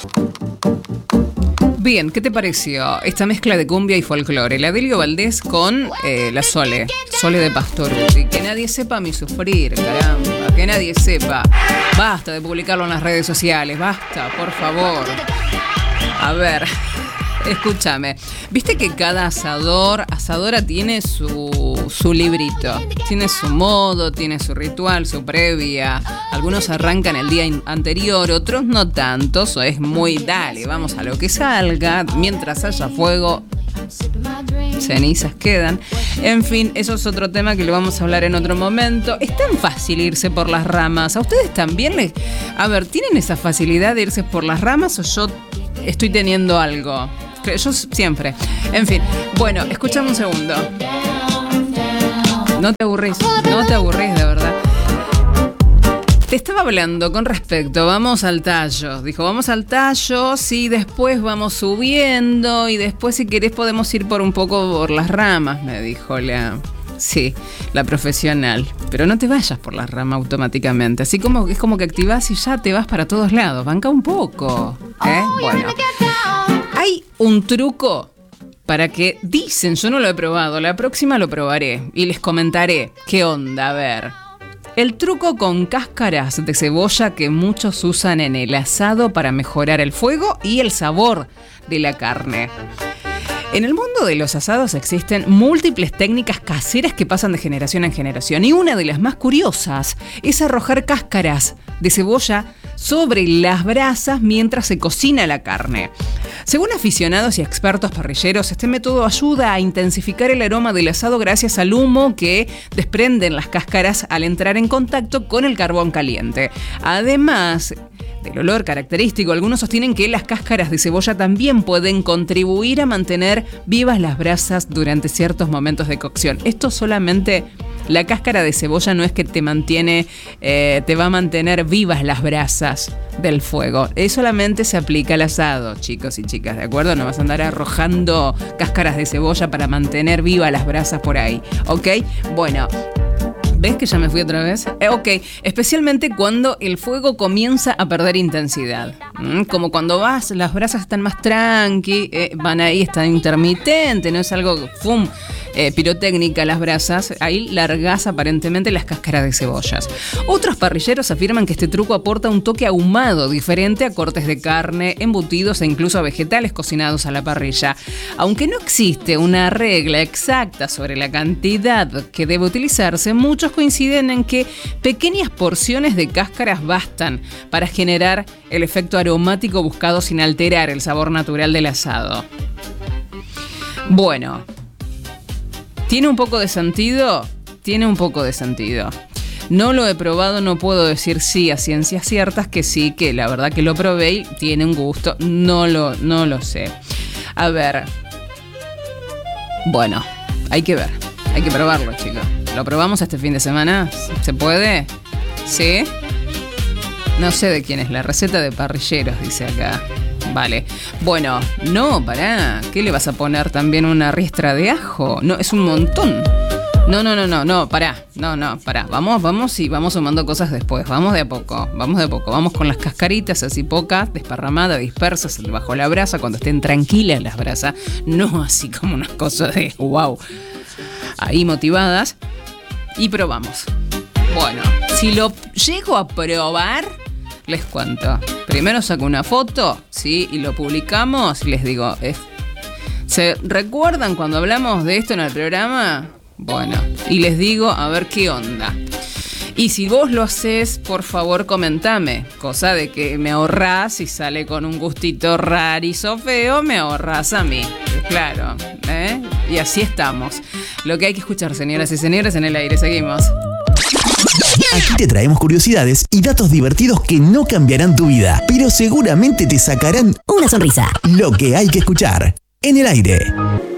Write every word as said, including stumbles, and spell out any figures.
Bien, ¿qué te pareció esta mezcla de cumbia y folclore? La Delio Valdés con eh, la Sole, Sole de Pastorutti. Que nadie sepa mi sufrir, caramba, que nadie sepa. Basta de publicarlo en las redes sociales, basta, por favor. A ver, escúchame. ¿Viste que cada asador, asadora tiene su, su librito? Tiene su modo, tiene su ritual, su previa. Algunos arrancan el día anterior, otros no tanto. Eso es muy dale, vamos a lo que salga. Mientras haya fuego, cenizas quedan. En fin, eso es otro tema que lo vamos a hablar en otro momento. Es tan fácil irse por las ramas. ¿A ustedes también les... A ver, ¿tienen esa facilidad de irse por las ramas o yo estoy teniendo algo? Yo siempre. En fin, bueno, escúchame un segundo. No te aburrís, no te aburrís de verdad. Te estaba hablando con respecto, vamos al tallo. Dijo, vamos al tallo, sí, después vamos subiendo y después si querés podemos ir por un poco por las ramas, me dijo la... Sí, la profesional. Pero no te vayas por las ramas automáticamente. Así como es como que activás y ya te vas para todos lados. Banca un poco. ¿Eh? Bueno. Hay un truco para que dicen, yo no lo he probado, la próxima lo probaré y les comentaré qué onda, a ver. El truco con cáscaras de cebolla que muchos usan en el asado para mejorar el fuego y el sabor de la carne. En el mundo de los asados existen múltiples técnicas caseras que pasan de generación en generación y una de las más curiosas es arrojar cáscaras de cebolla sobre las brasas mientras se cocina la carne. Según aficionados y expertos parrilleros, este método ayuda a intensificar el aroma del asado gracias al humo que desprenden las cáscaras al entrar en contacto con el carbón caliente. Además del olor característico, algunos sostienen que las cáscaras de cebolla también pueden contribuir a mantener vivas las brasas durante ciertos momentos de cocción. Esto solamente... La cáscara de cebolla no es que te mantiene, eh, te va a mantener vivas las brasas del fuego. Eso solamente se aplica al asado, chicos y chicas, ¿de acuerdo? No vas a andar arrojando cáscaras de cebolla para mantener vivas las brasas por ahí, ¿ok? Bueno... ¿Ves que ya me fui otra vez? Eh, ok, especialmente cuando el fuego comienza a perder intensidad. ¿Mm? Como cuando vas, las brasas están más tranqui, eh, van ahí, están intermitente, no es algo, ¡fum!, eh, pirotécnica las brasas. Ahí largas aparentemente las cáscaras de cebollas. Otros parrilleros afirman que este truco aporta un toque ahumado diferente a cortes de carne, embutidos e incluso a vegetales cocinados a la parrilla. Aunque no existe una regla exacta sobre la cantidad que debe utilizarse, muchos coinciden en que pequeñas porciones de cáscaras bastan para generar el efecto aromático buscado sin alterar el sabor natural del asado. Bueno, ¿tiene un poco de sentido? Tiene un poco de sentido. No lo he probado, no puedo decir sí a ciencias ciertas que sí, que la verdad que lo probé y tiene un gusto. No lo, no lo sé. A ver. Bueno, hay que ver. Hay que probarlo, chicos. ¿Lo probamos este fin de semana? ¿Se puede? ¿Sí? No sé de quién es la receta de parrilleros, dice acá. Vale. Bueno, no, pará. ¿Qué le vas a poner? ¿También una riestra de ajo? No, es un montón. No, no, no, no, no, pará. No, no, pará. Vamos, vamos y vamos sumando cosas después. Vamos de a poco, vamos de a poco. Vamos con las cascaritas así pocas, desparramadas, dispersas bajo la brasa, cuando estén tranquilas las brasas. No así como unas cosas de wow. Ahí motivadas. Y probamos. Bueno, si lo llego a probar, les cuento. Primero saco una foto, ¿sí? Y lo publicamos. Les digo, es... ¿se recuerdan cuando hablamos de esto en el programa? Bueno, y les digo, a ver qué onda. Y si vos lo haces, por favor, comentame. Cosa de que me ahorrás, y sale con un gustito rarizo feo, me ahorrás a mí. Claro, ¿eh? Y así estamos. Lo que hay que escuchar, señoras y señores, en el aire. Seguimos. Aquí te traemos curiosidades y datos divertidos que no cambiarán tu vida, pero seguramente te sacarán una sonrisa. Lo que hay que escuchar en el aire.